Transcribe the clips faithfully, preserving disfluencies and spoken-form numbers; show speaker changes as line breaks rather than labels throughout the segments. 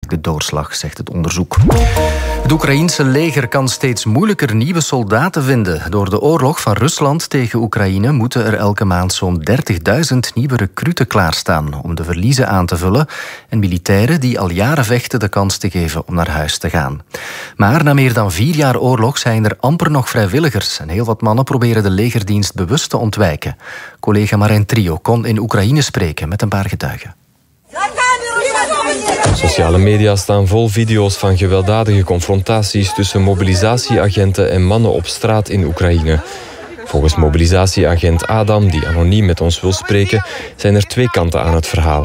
uiteindelijk de doorslag, zegt het onderzoek. Het Oekraïense leger kan steeds moeilijker nieuwe soldaten vinden. Door de oorlog van Rusland tegen Oekraïne moeten er elke maand zo'n dertigduizend nieuwe recruten klaarstaan om de verliezen aan te vullen en militairen die al jaren vechten de kans te geven om naar huis te gaan. Maar na meer dan vier jaar oorlog zijn er amper nog vrijwilligers en heel wat mannen proberen de legerdienst bewust te ontwijken. Collega Marijn Trio kon in Oekraïne spreken met een paar getuigen.
Sociale media staan vol video's van gewelddadige confrontaties tussen mobilisatieagenten en mannen op straat in Oekraïne. Volgens mobilisatieagent Adam, die anoniem met ons wil spreken, zijn er twee kanten aan het verhaal.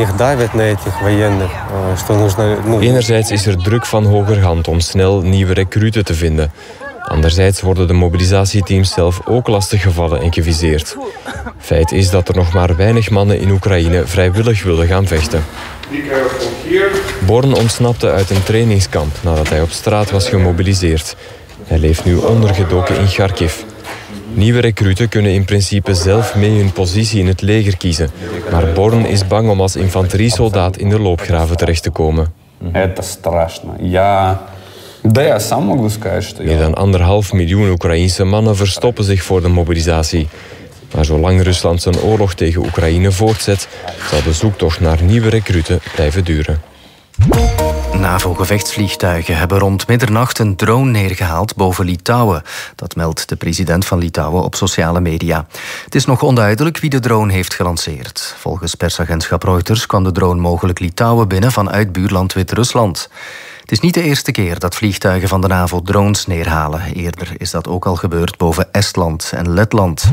Enerzijds is er druk van hogerhand om snel nieuwe recruten te vinden. Anderzijds worden de mobilisatieteams zelf ook lastiggevallen en geviseerd. Feit is dat er nog maar weinig mannen in Oekraïne vrijwillig willen gaan vechten. Born ontsnapte uit een trainingskamp nadat hij op straat was gemobiliseerd. Hij leeft nu ondergedoken in Kharkiv. Nieuwe recruten kunnen in principe zelf mee hun positie in het leger kiezen. Maar Born is bang om als infanteriesoldaat in de loopgraven terecht te komen. Meer dan anderhalf miljoen Oekraïense mannen verstoppen zich voor de mobilisatie. Maar zolang Rusland zijn oorlog tegen Oekraïne voortzet, zal de zoektocht naar nieuwe recruten blijven duren.
NAVO-gevechtsvliegtuigen hebben rond middernacht een drone neergehaald boven Litouwen. Dat meldt de president van Litouwen op sociale media. Het is nog onduidelijk wie de drone heeft gelanceerd. Volgens persagentschap Reuters kwam de drone mogelijk Litouwen binnen vanuit buurland Wit-Rusland. Het is niet de eerste keer dat vliegtuigen van de NAVO drones neerhalen. Eerder is dat ook al gebeurd boven Estland en Letland.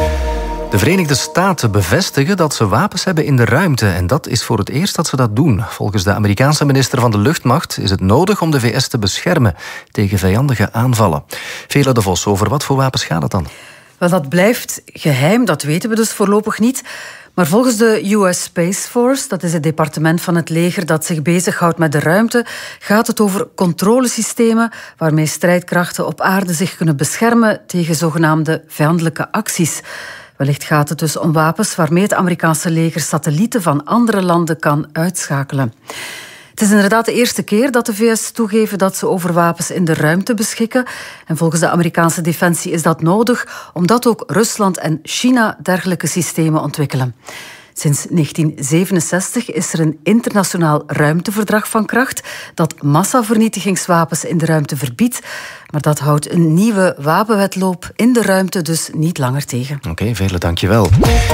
De Verenigde Staten bevestigen dat ze wapens hebben in de ruimte. En dat is voor het eerst dat ze dat doen. Volgens de Amerikaanse minister van de Luchtmacht is het nodig om de V S te beschermen tegen vijandige aanvallen. Vele de Vos, over wat voor wapens gaat het dan?
Wel, dat blijft geheim, dat weten we dus voorlopig niet. Maar volgens de U S Space Force, dat is het departement van het leger dat zich bezighoudt met de ruimte, gaat het over controlesystemen waarmee strijdkrachten op aarde zich kunnen beschermen tegen zogenaamde vijandelijke acties. Wellicht gaat het dus om wapens waarmee het Amerikaanse leger satellieten van andere landen kan uitschakelen. Het is inderdaad de eerste keer dat de V S toegeven dat ze over wapens in de ruimte beschikken. En volgens de Amerikaanse defensie is dat nodig, omdat ook Rusland en China dergelijke systemen ontwikkelen. Sinds negentien zevenenzestig is er een internationaal ruimteverdrag van kracht dat massavernietigingswapens in de ruimte verbiedt. Maar dat houdt een nieuwe wapenwetloop in de ruimte dus niet langer tegen.
Oké, okay, vele dankjewel.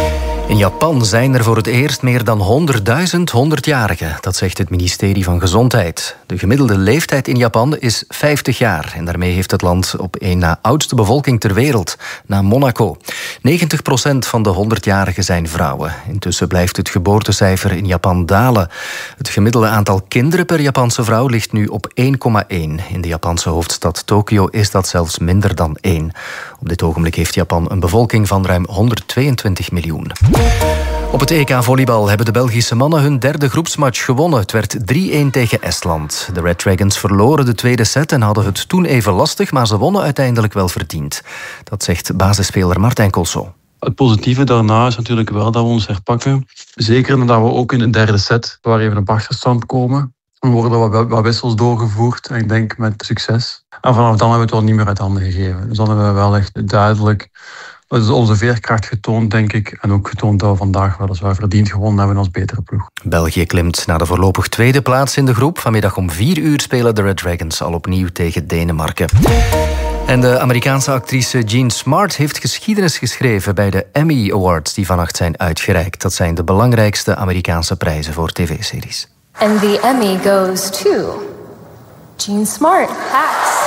In Japan zijn er voor het eerst meer dan honderdduizend honderdjarigen. Dat zegt het ministerie van Gezondheid. De gemiddelde leeftijd in Japan is vijftig jaar. En daarmee heeft het land op één na oudste bevolking ter wereld, na Monaco. negentig procent van de honderdjarigen zijn vrouwen. Intussen blijft het geboortecijfer in Japan dalen. Het gemiddelde aantal kinderen per Japanse vrouw ligt nu op één komma één. In de Japanse hoofdstad Tokio is dat zelfs minder dan één. Op dit ogenblik heeft Japan een bevolking van ruim honderdtweeëntwintig miljoen. Op het E K-volleybal hebben de Belgische mannen hun derde groepsmatch gewonnen. Het werd drie-één tegen Estland. De Red Dragons verloren de tweede set en hadden het toen even lastig, maar ze wonnen uiteindelijk wel verdiend. Dat zegt basisspeler Martijn Kolso.
Het positieve daarna is natuurlijk wel dat we ons herpakken. Zeker nadat we ook in de derde set waar even op achterstand komen. Er worden wat, wat wissels doorgevoerd en ik denk met succes. En vanaf dan hebben we het wel niet meer uit handen gegeven. Dus dan hebben we wel echt duidelijk onze veerkracht getoond, denk ik. En ook getoond dat we vandaag weliswaar verdiend gewonnen hebben als betere ploeg.
België klimt naar de voorlopig tweede plaats in de groep. Vanmiddag om vier uur spelen de Red Dragons al opnieuw tegen Denemarken. En de Amerikaanse actrice Jean Smart heeft geschiedenis geschreven bij de Emmy Awards die vannacht zijn uitgereikt. Dat zijn de belangrijkste Amerikaanse prijzen voor tv-series.
And the Emmy goes to Jean Smart. Hacks.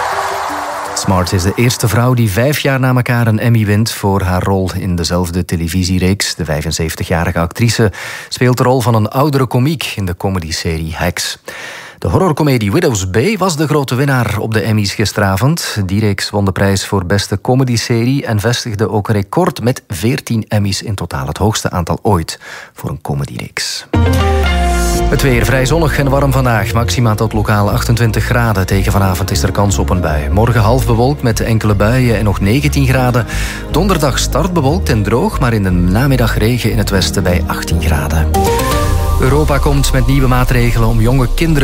Smart is de eerste vrouw die vijf jaar na elkaar een Emmy wint voor haar rol in dezelfde televisiereeks. De vijfenzeventigjarige actrice speelt de rol van een oudere komiek in de comedyserie Hacks. De horrorcomedie Widow's Bay was de grote winnaar op de Emmys gisteravond. Die reeks won de prijs voor beste comedyserie en vestigde ook een record met veertien Emmys in totaal. Het hoogste aantal ooit voor een comedyreeks. Het weer vrij zonnig en warm vandaag. Maxima tot lokaal achtentwintig graden. Tegen vanavond is er kans op een bui. Morgen half bewolkt met enkele buien en nog negentien graden. Donderdag start bewolkt en droog, maar in de namiddag regen in het westen bij achttien graden. Europa komt met nieuwe maatregelen om jonge kinderen